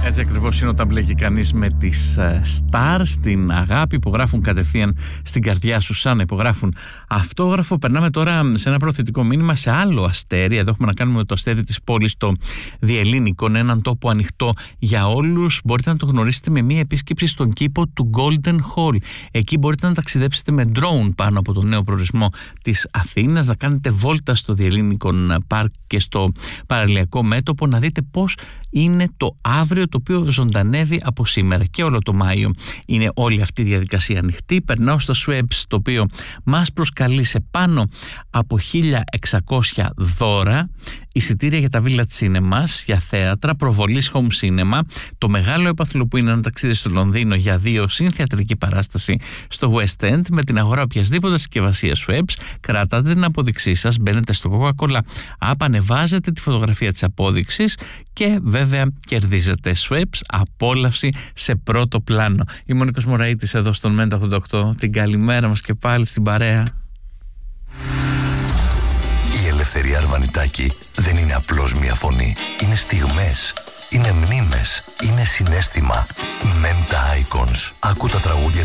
Έτσι ακριβώς είναι όταν μπλέκει κανείς με τις stars, την αγάπη που γράφουν κατευθείαν στην καρδιά σου σαν να υπογράφουν αυτόγραφο. Περνάμε τώρα σε ένα προθετικό μήνυμα σε άλλο αστέρι. Εδώ έχουμε να κάνουμε το αστέρι της πόλης, το Διελλήνικον, έναν τόπο ανοιχτό για όλους. Μπορείτε να το γνωρίσετε με μία επίσκεψη στον κήπο του Golden Hall. Εκεί μπορείτε να ταξιδέψετε με drone πάνω από το νέο προορισμό της Αθήνας, να κάνετε βόλτα στο Διελλήνικον Πάρκ και στο παραλιακό μέτωπο, να δείτε πώς είναι το αύριο, το οποίο ζωντανεύει από σήμερα και όλο το Μάιο. Είναι όλη αυτή η διαδικασία ανοιχτή. Περνάω στο Schweppes, το οποίο μας προσκαλεί σε πάνω από 1.600 δώρα, εισιτήρια για τα Village Cinemas, για θέατρα, προβολής home cinema, το μεγάλο έπαθλο που είναι ένα ταξίδι στο Λονδίνο για 2 συνθεατρική παράσταση στο West End, με την αγορά οποιασδήποτε συσκευασία Schweppes. Κρατάτε την απόδειξή σας, μπαίνετε στο Coca-Cola App, ανεβάζετε τη φωτογραφία της απόδειξης και βέβαια κερδίζετε Schweppes, απόλαυση σε πρώτο πλάνο. Είμαι ο Νίκος Μωραΐτης εδώ στον Μέντα 88. Την καλημέρα μας και πάλι στην παρέα. Η Ελευθερία Αρβανιτάκη δεν είναι απλώς μια φωνή. Είναι στιγμές, είναι μνήμες, είναι συναίσθημα. Μέντα Icons. Άκου τα τραγούδια